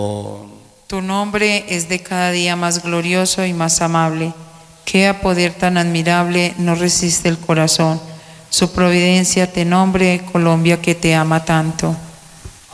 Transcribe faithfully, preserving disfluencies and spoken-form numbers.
Tu nombre es de cada día más glorioso y más amable. Que a poder tan admirable no resiste el corazón. Su providencia te nombre, Colombia que te ama tanto.